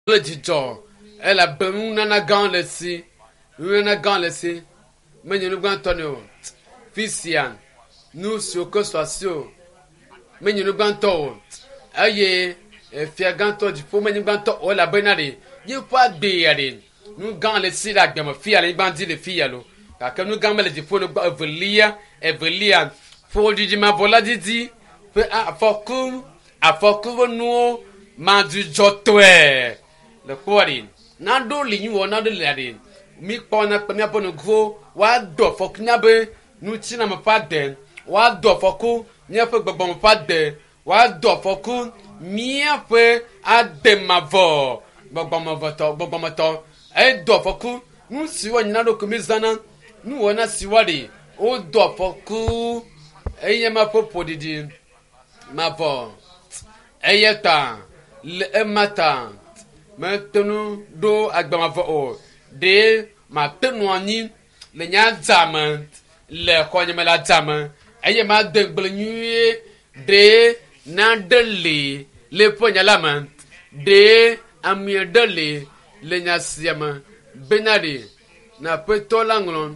le dijo elle a ben na gan le si na gan le si mais nous grand tonio fisian nous sur que soit sûr mais nous grand to aye fia gan to di fo mais nous grand to o la benari yi pa gbe yare nous gan le si la gbe mo fia le bandi le fia lo ka nous gan le di fo no evelia fo di ma vola di pe afoku no ma du jotwe le kwari na do li yu na do le mi pona pe mi abonu gro wa do foku nya be nu ti na ma pa den wa do foku nya pe gbogbo ma pa de wa do foku mi ape ademavo gbogbo ma to e do foku nu si wa nyina do komi zana nu wona si wari o do foku e ma popo didi ma vo eyeta le emata maintenant do agbamavo o de ma tenu ani le nya zaman le konye me la zaman eye ma de gblenyu de na dele le ponya la man de amie dele le nya siama benade na peto langlon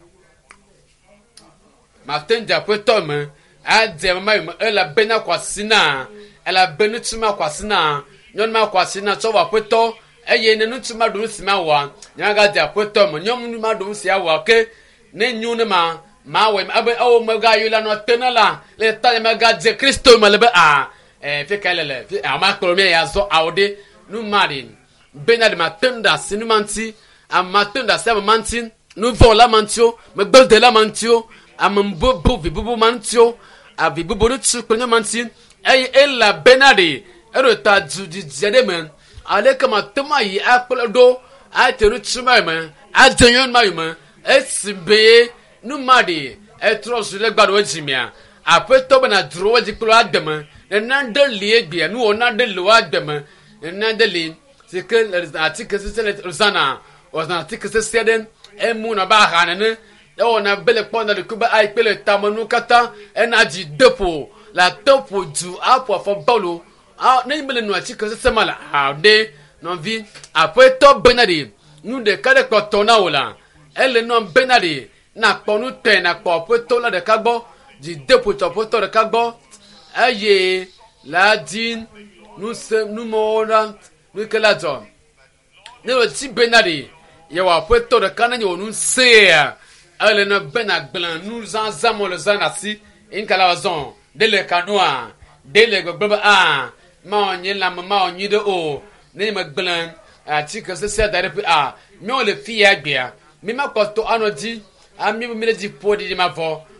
ma tenja peto me a de ma la bena kwasina ela benu tuma kwasina nyon ma kwasina so wa peto eye ne nutuma do sima wa nya ga dia peto mo nyom ma do sia wa ke ne nyune ma we abe o ma ga yula no tenala le ta ma ga je Kristo ma le be fi kalele fi ma ko me ya zo awde nu marin benad ma tenda sinu manti ma tenda se manti nu vo la mantio me gbel de la mantio ambo vibubu mantio avibubu no tsu ko manti ay ella benade erota judi jedemen ale kama tuma yi akplodo ateru tsuma men ajenyon mayuma esibe numadi etros le gbado jimia apeto bana dro jiklo adem nande liegbe nu onande lo adem nande li sike article sele zana ozana article seden emu na ba hanene o na bele ponda de kuba ai pele tamanu kata energy depo la topo du apo fo bolo na imele no article semala de non vi après to benadi nous de kade ko tona ola elle non benadi na ponu te na po to la de kagbo di depo to poto de kagbo aye la din nous mona nous que la don ne lo ti benadi ya wa poto de kanani onu se elle no benaglan nous enzamo le zanasi in kala zon de le kanoa de le gbogbo ma onye la ma onye de o ne ma gblan chika se da re mi o le fi agbia mi ma ko to anodi mi mi le di podi ma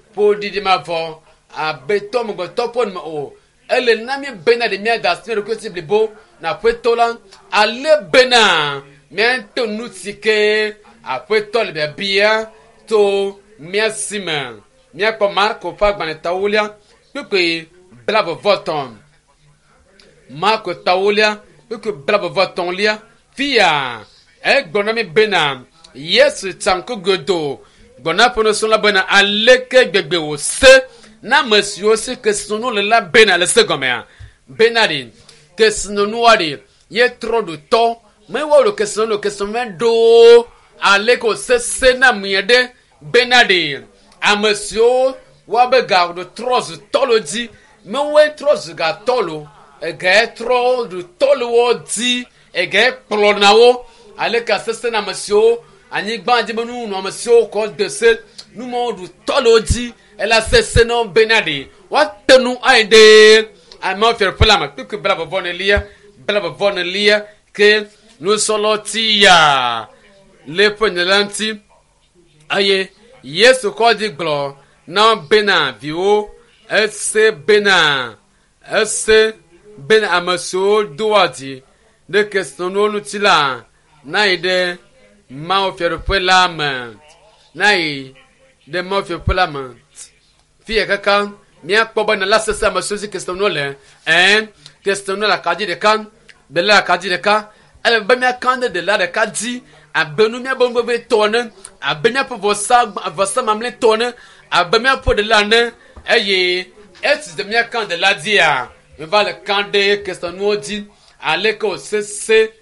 vo beto mo go to pon ma o ele na mi bena de mi da se ko sible bo na petolan ale bena mi to nutike apeto le bia to merci man mi ko marco pa gban tawulia pe bravo voton marco tawulia que bravo voton lia fia gbonami bena yes tanko godo gbona pono son la bena aleke gbegbe wo se na monsieur se que sono le la bena le segomea benari que sono noari ye trop de temps mais wa lo que sono do aleko se na miede benari a monsieur wa be garde trop tolodi mais we trop ga tolo ege trop de tolo di ege plonawo aleka se na monsieur ani gbandi monu no monsieur ko de se nu mo du tolodi ela se no benadi what tenu aide a ma faire plama que bravo vonelia que nous solotia le ponelanti aye yesu ko di glo na bena viwo ese bena amaso doati de question no tila na ide ma faire plama na de ma faire plama fie kaka mi akpoba na la sesa amaso si question no le question no la kadi de kan de la kadi de ka ele ba mi akande de la de kadi abenu mi abongo be tone abenya po vosa mamle tone abenya po de la ne eye est de mi akande la dia me va le kande question no di ale ko se